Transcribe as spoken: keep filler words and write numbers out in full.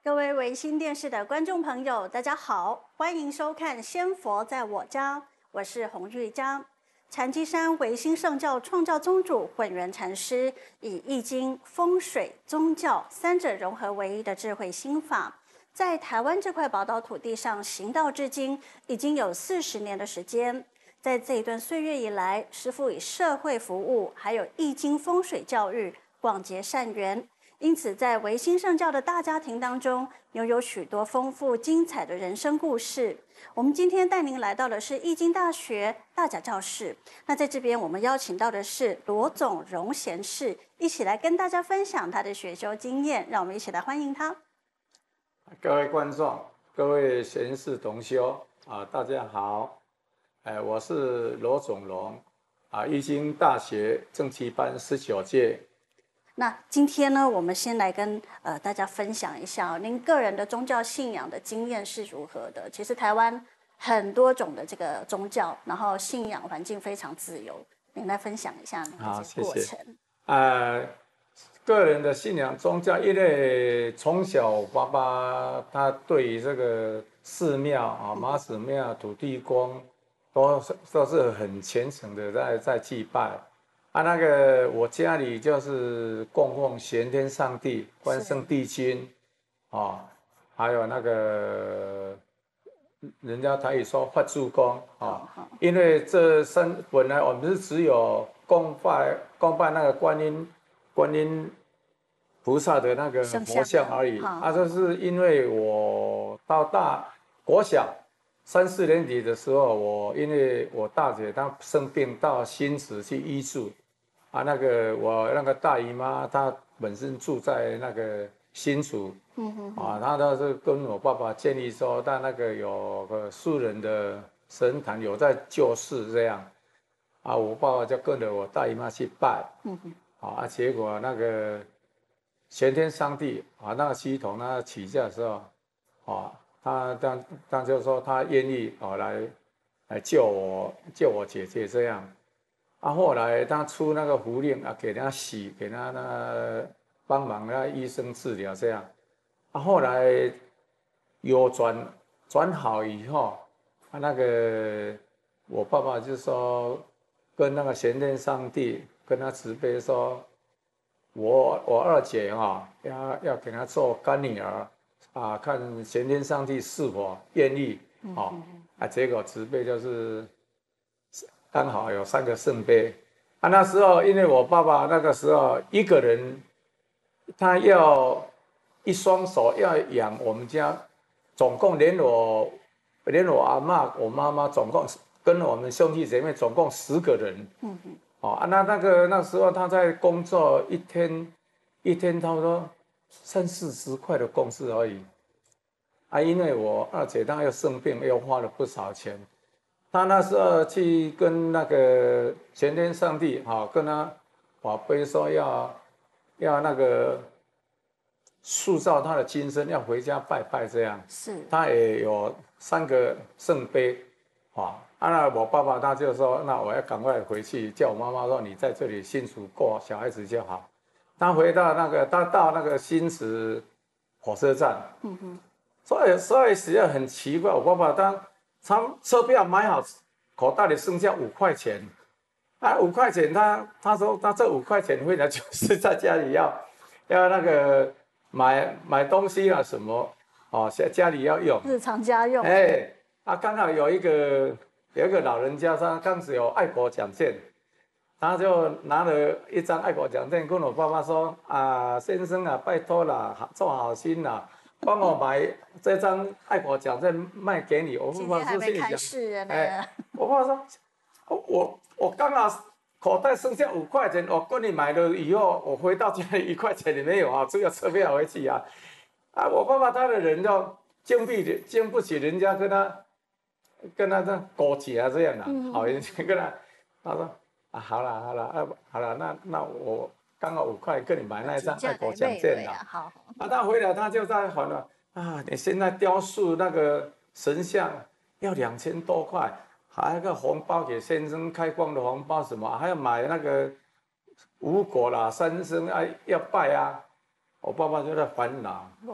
各位维新电视的观众朋友，大家好，欢迎收看《仙佛在我家》，我是洪玉章。禅机山维新圣教创教宗主混元禅师以易经、风水、宗教三者融合为一的智慧心法，在台湾这块宝岛土地上行道至今，已经有四十年的时间。在这一段岁月以来，师父以社会服务，还有易经风水教育，广结善缘。因此，在维新圣教的大家庭当中，拥有许多丰富精彩的人生故事。我们今天带您来到的是易经大学大甲教室。那在这边，我们邀请到的是罗总荣贤士，一起来跟大家分享他的学修经验。让我们一起来欢迎他。 各位观众，各位贤士同修啊，大家好。哎，我是罗总荣啊，易经大学正七班十九届。 那今天呢，我们先来跟呃大家分享一下、哦、您个人的宗教信仰的经验是如何的。其实台湾很多种的这个宗教，然后信仰环境非常自由，您来分享一下您的过程。 谢谢。呃，个人的信仰宗教，因为从小爸爸他对于这个寺庙啊、妈祖庙、土地公，都是都是很虔诚的在在祭拜。啊，那个我家里就是供奉玄天上帝、关圣帝君，哦，还有那个人家台语说发助公，哦，因为这三本来我们是只有供拜供拜那个观音观音菩萨的那个佛像而已。啊，这是因为我到大国小三四年级的时候，我因为我大姐她生病到新竹去医治。啊，那个我那个大姨妈，她本身住在那个新竹，嗯哼哼，啊，她倒是跟我爸爸建议说，她那个有个素人的神坛有在救世这样，啊，我爸爸就跟着我大姨妈去拜，嗯哼，啊，结果那个玄天上帝啊，那个系统那起价的时候，啊，他当当就说他愿意啊来来救我救我姐姐这样。啊，后来他出那个符令啊，给他洗，给他那帮忙那医生治疗这样。啊，后来有转转好以后，啊，那个我爸爸就说跟那个玄天上帝跟他慈悲说，我我二姐哈、哦、要要给他做干女儿啊，看玄天上帝是否愿意哦。啊，结果慈悲就是。刚好有三个圣杯，啊，那时候因为我爸爸那个时候一个人，他要一双手要养我们家，总共连我连我阿嬷、我妈妈总共跟我们兄弟姐妹总共十个人，嗯嗯，哦啊，那那个那时候他在工作一天一天差不多三四十块的工资而已，啊，因为我二姐她又生病，又花了不少钱。他那时候去跟那个玄天上帝，哈，跟他法杯说要要那个塑造他的金身，要回家拜拜这样。是。他也有三个圣杯，啊，那我爸爸他就说，那我要赶快回去，叫我妈妈说你在这里辛苦过小孩子就好。他回到那个，他到那个新竹火车站，嗯哼，所以所以实际上很奇怪，我爸爸他。他车票买好，口袋里剩下五块钱，啊，五块钱他他说他这五块钱回来就是在家里要要那个买买东西啊什么，哦，家家里要用日常家用。 哎，啊，刚好有一个有一个老人家，他刚好有爱国奖券，他就拿了一张爱国奖券跟我爸爸说啊，先生啊，拜托啦，做好心啦。帮我买这张爱国奖再卖给你，我爸爸是心里想，哎，我爸爸说，我我刚好口袋剩下五块钱，我跟你买了以后，我回到家里一块钱也没有啊，只有车票回去啊，啊，我爸爸他的人就经不起经不起人家跟他跟他这勾结啊这样的、啊，嗯、好人家跟他他说啊好了好了啊好了那那我。刚好五块跟你买那一张爱国奖券的，好，啊，他回来他就在还了啊，你现在雕塑那个神像要两千多块，还有个红包给先生开光的红包什么，还要买那个五果啦、三牲啊要拜啊，我爸爸就在烦恼。